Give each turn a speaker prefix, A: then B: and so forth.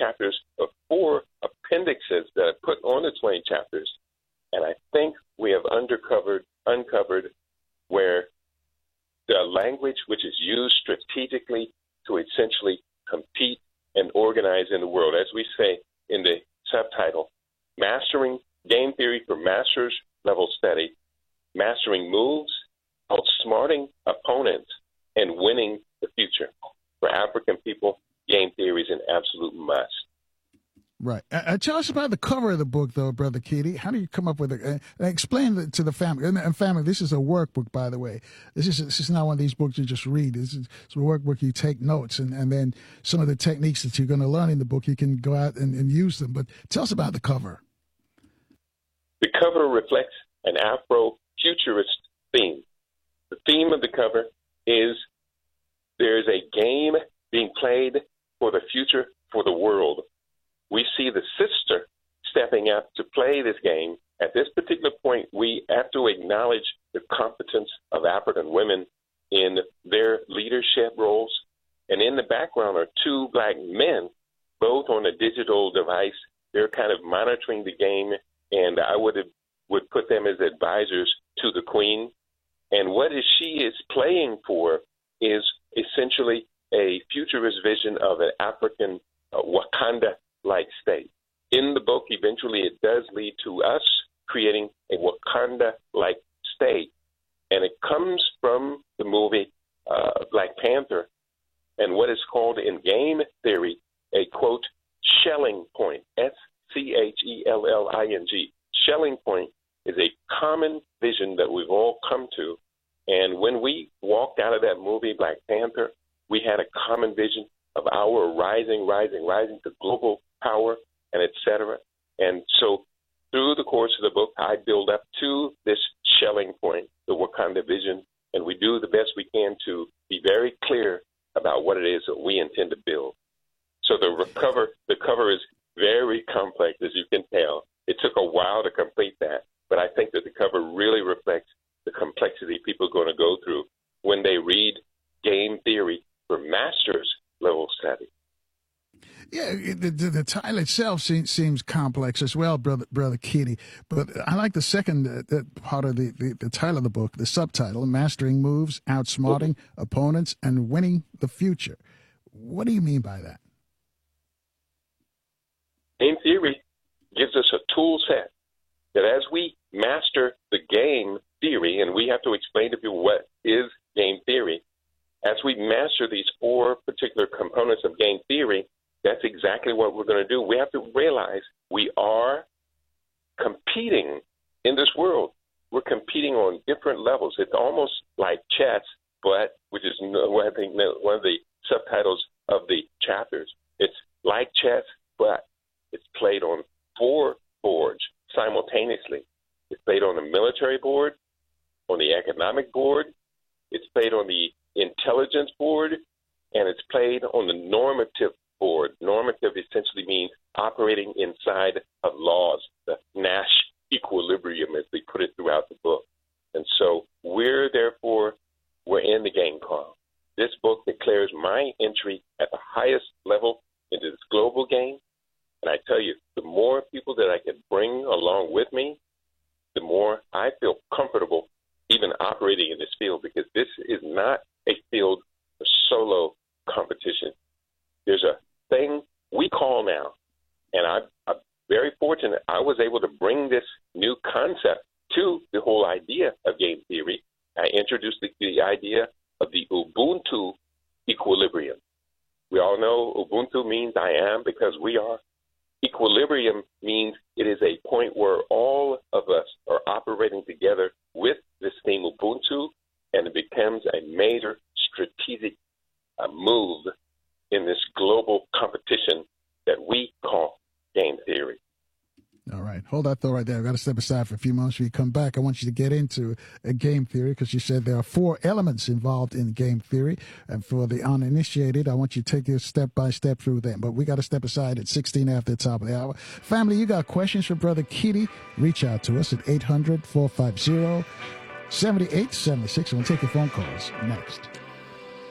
A: chapters of 4 appendixes that are put on the 20 chapters. And I think we have uncovered where the language which is used strategically to essentially compete and organize in the world, as we say in the subtitle, Mastering Game Theory for Master's Level Study, Mastering Moves, Outsmarting Opponents, and Winning the Future. For African people, game theory is an absolute must.
B: Right. Tell us about the cover of the book, though, Brother Keady. How do you come up with it? Explain it to the family. And family, this is a workbook, by the way. This is not one of these books you just read. It's a workbook you take notes, and then some of the techniques that you're going to learn in the book, you can go out and use them. But tell us about the cover.
A: The cover reflects an Afro-futurist theme. The theme of the cover is there's a game being played for the future, for the world. We see the sister stepping up to play this game. At this particular point, we have to acknowledge the competence of African women in their leadership roles. And in the background are 2 black men, both on a digital device. They're kind of monitoring the game, and I would put them as advisors to the queen. And what she is playing for is essentially a futurist vision of an African Wakanda-like state. In the book, eventually it does lead to us creating a Wakanda-like state. And it comes from the movie Black Panther and what is called in game theory a, quote, Schelling point, Schelling. Schelling point is a common vision that we've all come to. And when we walked out of that movie, Black Panther, we had a common vision of our rising to global power, and et cetera. And so through the course of the book, I build up to this Schelling point, the Wakanda vision, and we do the best we can to be very clear about what it is that we intend to build. So the cover is very complex, as you can tell. It took a while to complete that, but I think that the cover really reflects the complexity people are going to go through when they read game theory for master's level study.
B: Yeah, the title itself seems complex as well, Brother Keady. But I like the second part of the title of the book, the subtitle, Mastering Moves, Outsmarting Opponents, and Winning the Future. What do you mean by that?
A: Game theory gives us a tool set that as we master the game theory, and we have to explain to people what is game theory, as we master these 4 particular components of game theory, that's exactly what we're going to do. We have to realize we are competing in this world. We're competing on different levels. It's almost like chess, but which is I think one of the subtitles of the chapters. It's like chess, but it's played on 4 boards simultaneously. It's played on the military board, on the economic board, it's played on the intelligence board, and it's played on the normative board. Normative essentially means operating inside of laws, the Nash equilibrium, as we put it throughout the book. And so we're in the game call. This book declares my entry at the highest level into this global game. And I tell you, the more people that I can bring along with me, the more I feel comfortable even operating in this field, because this is not a field of solo competition. There's a thing we call now, and I'm very fortunate I was able to bring this new concept to the whole idea of game theory. I introduced the idea of the Ubuntu equilibrium. We all know Ubuntu means I am because we are. Equilibrium means it is a point where all of us are operating together with this theme Ubuntu, and it becomes a major strategic move in this global competition that we call game theory.
B: All right. Hold that thought right there. I've got to step aside for a few moments. When you come back, I want you to get into game theory, because you said there are 4 elements involved in game theory. And for the uninitiated, I want you to take it step by step through them. But we got to step aside at 16 after the top of the hour. Family, you got questions for Brother Keady? Reach out to us at 800-450-7876. We'll take your phone calls next.